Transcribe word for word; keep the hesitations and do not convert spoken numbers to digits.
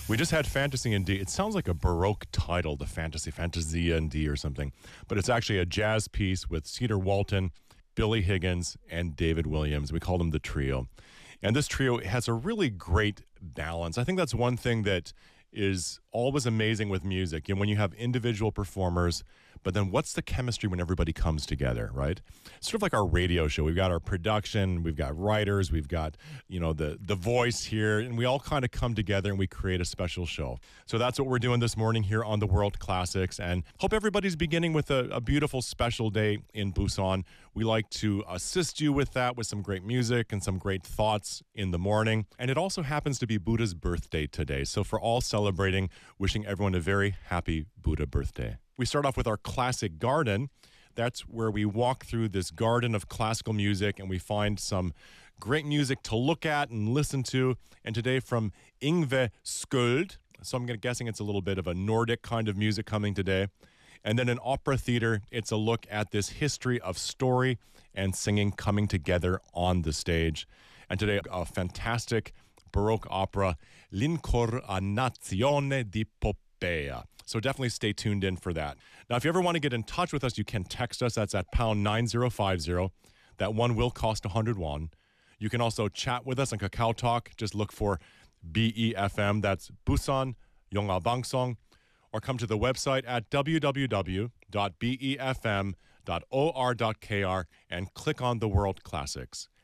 We just had Fantasy in D. It sounds like a Baroque title, the Fantasy, Fantasia in D or something. But it's actually a jazz piece with Cedar Walton, Billy Higgins, and David Williams. We called them the trio. And this trio has a really great balance. I think that's one thing that is always amazing with music. And when you have individual performers, but then what's the chemistry when everybody comes together, right? Sort of like our radio show. We've got our production, we've got writers, we've got, you know, the, the voice here, and we all kind of come together and we create a special show. So that's what we're doing this morning here on the World Classics, and hope everybody's beginning with a, a beautiful special day in Busan. We like to assist you with that with some great music and some great thoughts in the morning. And it also happens to be Buddha's birthday today. So for all celebrating, wishing everyone a very happy Buddha birthday. We start off with our classic garden. That's where we walk through this garden of classical music and we find some great music to look at and listen to. And today from Yngve Skuld. So I'm guessing it's a little bit of a Nordic kind of music coming today. And then in opera theater, it's a look at this history of story and singing coming together on the stage. And today, a fantastic Baroque opera, L'Incarnazione di Poppea. So definitely stay tuned in for that. Now, if you ever want to get in touch with us, you can text us. That's at pound nine zero five zero. That one will cost one hundred won. You can also chat with us on Kakao Talk. Just look for B E F M. That's Busan Yonga Bangsong. Or come to the website at w w w dot b e f m dot o r dot k r and click on the World Classics.